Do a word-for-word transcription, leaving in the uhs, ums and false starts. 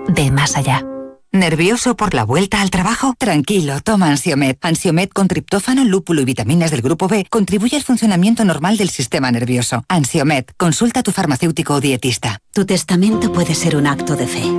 Ve más allá. ¿Nervioso por la vuelta al trabajo? Tranquilo, toma Ansiomed. Ansiomed con triptófano, lúpulo y vitaminas del grupo B contribuye al funcionamiento normal del sistema nervioso. Ansiomed, consulta a tu farmacéutico o dietista. Tu testamento puede ser un acto de fe.